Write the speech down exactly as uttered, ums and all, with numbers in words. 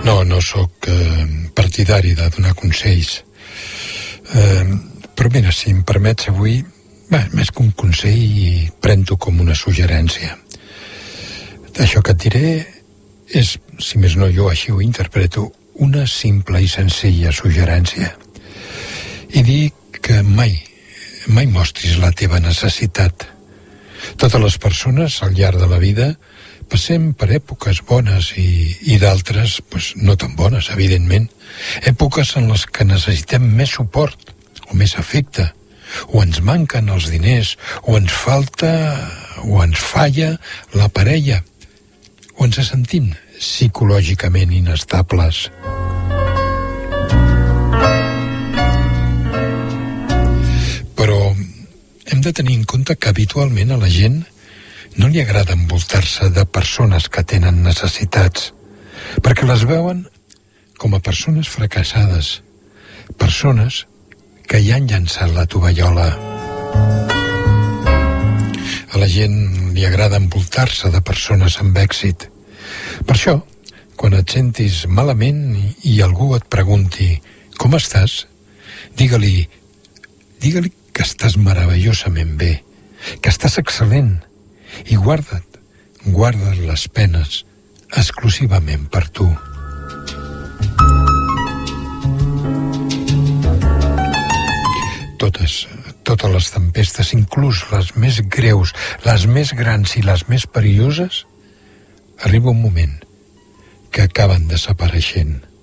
No, no sóc eh, partidari de donar consells. Eh, però mira, si em permets avui, bé, més que un consell, pren-ho com una suggerència. Això que et diré és, si més no jo així ho interpreto, una simple i senzilla suggerència. I dic que mai, mai mostris la teva necessitat. Totes les persones al llarg de la vida passem per èpoques bones i, i d'altres pues, no tan bones, evidentment. Èpoques en les que necessitem més suport o més afecte, o ens manquen els diners, o ens falta o ens falla la parella, o ens sentim psicològicament inestables. Però hem de tenir en compte que habitualment a la gent no li agrada envoltar-se de persones que tenen necessitats, perquè les veuen com a persones fracassades, persones que ja han llançat la tovallola. A la gent li agrada envoltar-se de persones amb èxit. Per això, quan et sentis malament i algú et pregunti com estàs, digue-li, digue-li que estàs meravellosament bé, que estàs excel·lent, i guarda't, guarda't les penes exclusivament per tu. Totes, totes les tempestes, inclús les més greus, les més grans i les més perilloses, arriba un moment que acaben desapareixent.